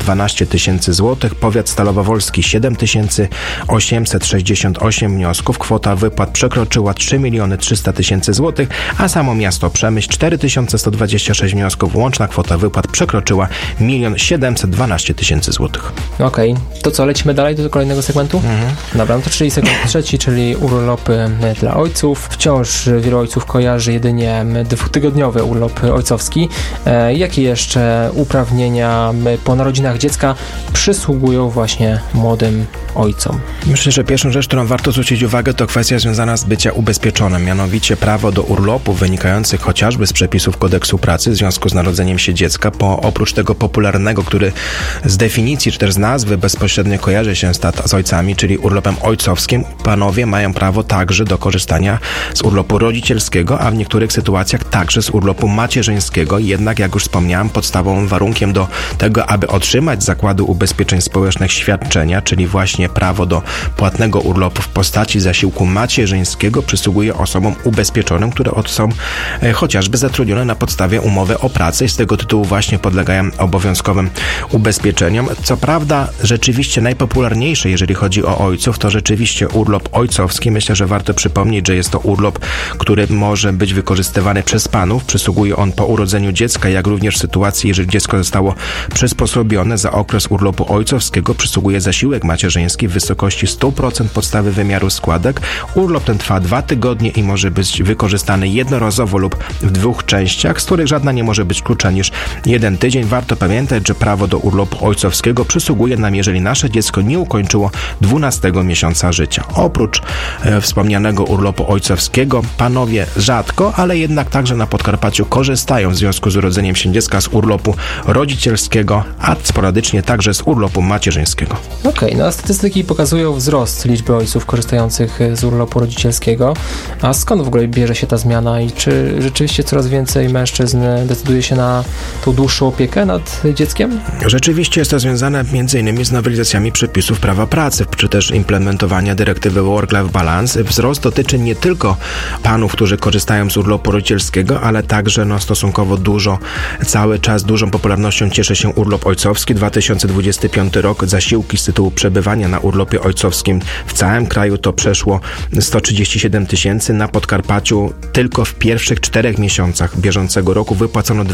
12 tysięcy złotych, powiat stalowowolski 7868 wniosków, kwota wypłat przekroczyła 3 300 000 złotych, a samo miasto Przemyśl 4126 wniosków, łączna kwota wypłat przekroczyła 1 712 000 złotych. Okej, to co, lecimy dalej do kolejnego segmentu? Dobra, no to czyli segment trzeci, czyli urlopy dla ojców. Wciąż wielu ojców kojarzy jedynie dwutygodniowy urlop ojcowski. Jakie jeszcze uprawnienia po narodzinach dziecka przysługują właśnie młodym ojcom? Myślę, że pierwszą rzecz, którą warto zwrócić uwagę, to kwestia związana z bycia ubezpieczonym, mianowicie prawo do urlopu wynikających chociażby z przepisów Kodeksu Pracy w związku z narodzeniem się dziecka, oprócz tego popularnego, który z definicji czy też z nazwy bezpośrednio kojarzy się z ojcami, czyli urlopem ojcowskim, panowie mają prawo także do korzystania z urlopu rodzicielskiego, a w niektórych sytuacjach także z urlopu macierzyńskiego. Jednak, jak już wspomniałem, podstawowym warunkiem do tego, aby otrzymać z Zakładu Ubezpieczeń Społecznych świadczenia, czyli właśnie prawo do płatnego urlopu w postaci zasiłku macierzyńskiego, przysługuje osobom ubezpieczonym, które są chociażby zatrudnione na podstawie umowy o pracę i z tego tytułu właśnie podlegają obowiązkowym ubezpieczeniom. Co prawda, rzeczywiście najpopularniejsze, jeżeli chodzi o ojców, to rzeczywiście urlop ojcowski. Myślę, że warto przypomnieć, że jest to urlop, który może być wykorzystywany przez panów. Przysługuje on po urodzeniu dziecka, jak również w sytuacji, jeżeli dziecko zostało przysposobione. Za okres urlopu ojcowskiego przysługuje zasiłek macierzyński w wysokości 100% podstawy wymiaru składek. Urlop ten trwa 2 tygodnie i może być wykorzystany jednorazowo lub w 2 częściach, z których żadna nie może być krótsza niż 1 tydzień. Warto pamiętać, że prawo do urlopu ojcowskiego przysługuje nam, jeżeli nasze dziecko nie ukończyło 12 miesiąca życia. Oprócz wspomnianego urlopu ojcowskiego panowie rzadko, ale jednak także na Podkarpaciu korzystają w związku z urodzeniem się dziecka z urlopu rodzicielskiego, a sporadycznie także z urlopu macierzyńskiego. Okej, no a statystyki pokazują wzrost liczby ojców korzystających z urlopu rodzicielskiego. A skąd w ogóle bierze się ta zmiana i czy rzeczywiście coraz więcej mężczyzn decyduje się na tą dłuższą opiekę nad dzieckiem? Rzeczywiście jest to związane m.in. z nowelizacjami przepisów prawa pracy, czy też implementowania dyrektywy Work-Life Balance. Wzrost dotyczy nie tylko panów, którzy korzystają z urlopu rodzicielskiego, ale także stosunkowo cały czas dużą popularnością cieszy się urlop ojcowski. 2025 rok, zasiłki z tytułu przebywania na urlopie ojcowskim w całym kraju to przeszło 137 000. Na Podkarpaciu tylko w pierwszych 4 miesiącach bieżącego roku wypłacono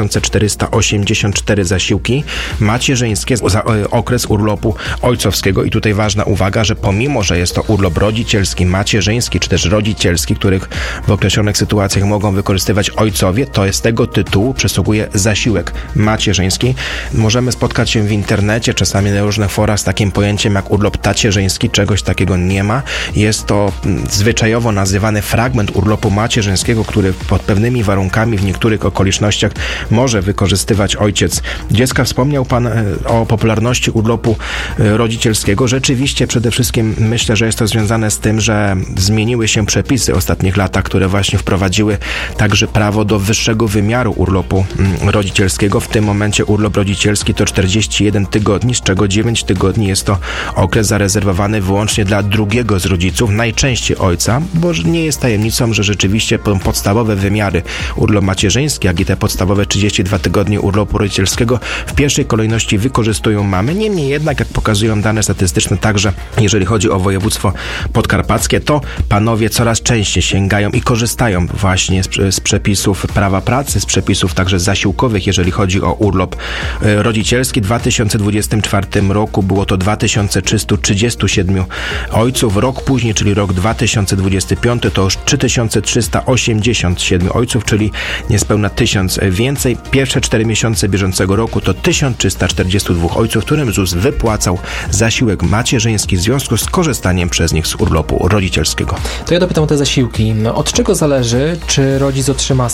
2484 zasiłki macierzyńskie za okres urlopu ojcowskiego. I tutaj ważna uwaga, że pomimo, że jest to urlop rodzicielski, macierzyński czy też rodzicielski, których w określonych sytuacjach mogą wykorzystywać ojcowie, to z tego tytułu przysługuje zasiłek macierzyński. Możemy spotkać się w internecie, czasami na różnych forach z takim pojęciem jak urlop tacierzyński. Czegoś takiego nie ma. Jest to zwyczajowo nazywany fragment urlopu macierzyńskiego, który pod pewnymi warunkami w niektórych okolicznościach może wykorzystywać ojciec dziecka. Wspomniał Pan o popularności urlopu rodzicielskiego. Rzeczywiście przede wszystkim myślę, że jest to związane z tym, że zmieniły się przepisy w ostatnich latach, które właśnie wprowadziły także prawo do wyższego wymiaru urlopu rodzicielskiego. W tym momencie urlop rodzicielski to 41 tygodni, z czego 9 tygodni jest to okres zarezerwowany wyłącznie dla drugiego z rodziców, najczęściej ojca, bo nie jest tajemnicą, że rzeczywiście podstawowe wymiary urlop macierzyński, jak i te podstawowe 32 tygodnie urlopu rodzicielskiego w pierwszej kolejności wykorzystują mamy. Niemniej jednak, jak pokazują dane statystyczne, także jeżeli chodzi o województwo podkarpackie, to panowie coraz częściej sięgają i korzystają właśnie z przepisów prawa pracy, z przepisów także zasiłkowych, jeżeli chodzi o urlop rodzicielski. W 2024 roku było to 2337 ojców. Rok później, czyli rok 2025, to już 3387 ojców, czyli niespełna 1000 więcej. Pierwsze 4 miesiące bieżącego roku to 1342 ojców, którym ZUS wypłacał zasiłek macierzyński w związku z korzystaniem przez nich z urlopu rodzicielskiego. To ja dopytam o te zasiłki. Od czego zależy, czy rodzic otrzyma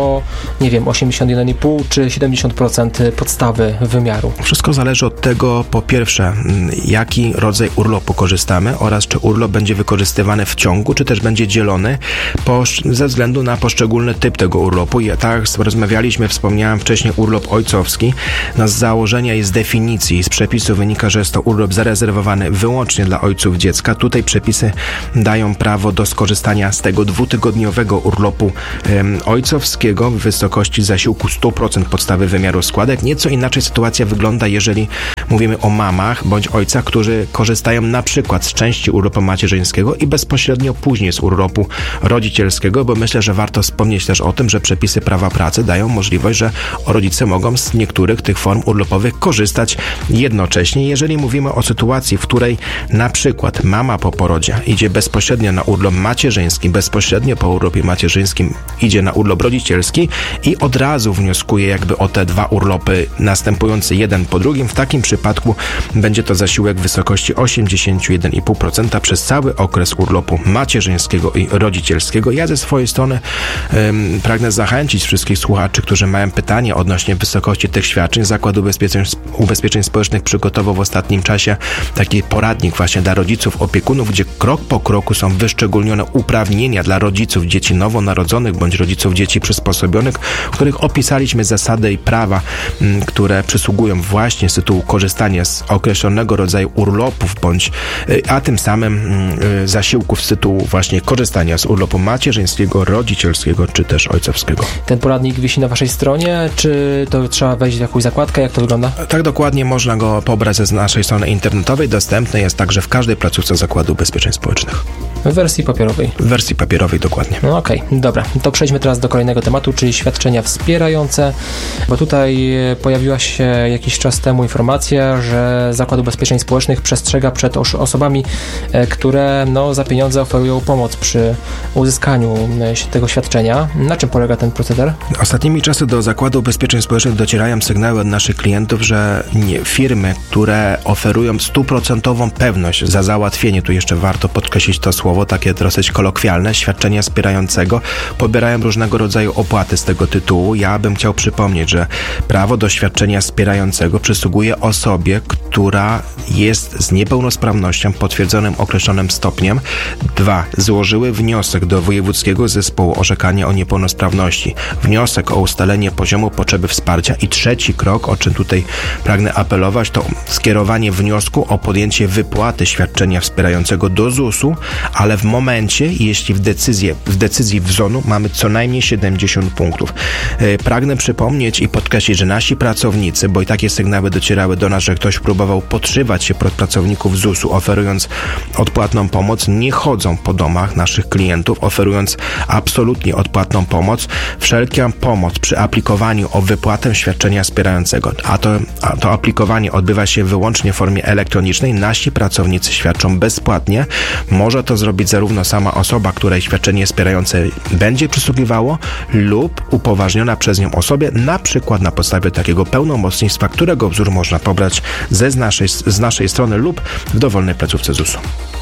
81,5 czy 70% podstawy wymiaru? Wszystko zależy od tego, po pierwsze, jaki rodzaj urlopu korzystamy oraz czy urlop będzie wykorzystywany w ciągu, czy też będzie dzielony ze względu na poszczególny typ tego urlopu. Tak rozmawialiśmy, wspomniałem wcześniej, urlop ojcowski. Z założenia i z definicji, z przepisu wynika, że jest to urlop zarezerwowany wyłącznie dla ojców dziecka. Tutaj przepisy dają prawo do skorzystania z tego 2-tygodniowego urlopu ojcowskiego w wysokości zasiłku 100% podstawy wymiaru składek. Nieco inaczej sytuacja wygląda, jeżeli mówimy o mamach bądź ojcach, którzy korzystają na przykład z części urlopu macierzyńskiego i bezpośrednio później z urlopu rodzicielskiego, bo myślę, że warto wspomnieć też o tym, że przepisy prawa pracy dają możliwość, że rodzice mogą z niektórych tych form urlopowych korzystać jednocześnie. Jeżeli mówimy o sytuacji, w której na przykład mama po porodzie idzie bezpośrednio na urlop macierzyński, bezpośrednio po urlopie macierzyńskim idzie na urlop rodzicielski i od razu wnioskuje jakby o te 2 urlopy następujące jeden po drugim, w takim przypadku będzie to zasiłek w wysokości 81,5% przez cały okres urlopu macierzyńskiego i rodzicielskiego. Ja ze swojej strony pragnę zachęcić wszystkich słuchaczy, którzy mają pytanie odnośnie wysokości tych świadczeń. Zakład Ubezpieczeń Społecznych przygotował w ostatnim czasie taki poradnik właśnie dla rodziców, opiekunów, gdzie krok po kroku są wyszczególnione uprawnienia dla rodziców dzieci nowonarodzonych bądź rodziców dzieci przysposobionych, w których opisaliśmy zasady i prawa, które przysługują właśnie z tytułu korzystania z określonego rodzaju urlopów a tym samym zasiłków z tytułu właśnie korzystania z urlopu macierzyńskiego, rodzicielskiego czy też ojcowskiego. Ten poradnik wisi na waszej stronie, czy to trzeba wejść w jakąś zakładkę? Jak to wygląda? Tak, dokładnie, można go pobrać z naszej strony internetowej. Dostępny jest także w każdej placówce Zakładu Ubezpieczeń Społecznych. W wersji papierowej? W wersji papierowej, dokładnie. No okej, dobra. To przejdźmy teraz do kolejnego tematu, czyli świadczenia wspierające, bo tutaj pojawiła się jakiś czas temu informacja, że Zakład Ubezpieczeń Społecznych przestrzega przed osobami, które za pieniądze oferują pomoc przy uzyskaniu tego świadczenia. Na czym polega ten proceder? Ostatnimi czasy do Zakładu Ubezpieczeń Społecznych docierają sygnały od naszych klientów, że firmy, które oferują 100% pewność za załatwienie, tu jeszcze warto podkreślić to słowo, takie dosyć kolokwialne, świadczenia wspierającego, pobierają różnego rodzaju opłaty z tego tytułu. Ja bym chciał przypomnieć, że prawo do świadczenia wspierającego przysługuje osobie, która jest z niepełnosprawnością potwierdzonym określonym stopniem. 2. Złożyły wniosek do Wojewódzkiego Zespołu Orzekania o Niepełnosprawności. Wniosek o ustalenie poziomu potrzeby wsparcia i 3. krok, o czym tutaj pragnę apelować, to skierowanie wniosku o podjęcie wypłaty świadczenia wspierającego do ZUS-u, ale w momencie, jeśli w decyzji WZON-u mamy co najmniej 70 punktów. Pragnę przypomnieć i podkreślić, że nasi pracownicy, bo i takie sygnały docierały do nas, że ktoś próbował podszywać się pod pracowników ZUS-u, oferując odpłatną pomoc, nie chodzą po domach naszych klientów, oferując absolutnie odpłatną pomoc. Wszelka pomoc przy aplikowaniu o wypłatę świadczenia wspierającego, a to aplikowanie odbywa się wyłącznie w formie elektronicznej, nasi pracownicy świadczą bezpłatnie. Może to zrobić zarówno sama osoba, której świadczenie wspierające będzie przysługiwało, lub upoważniona przez nią osobie, na przykład na podstawie takiego pełnomocnictwa, którego wzór można pobrać z naszej strony lub w dowolnej placówce ZUS-u.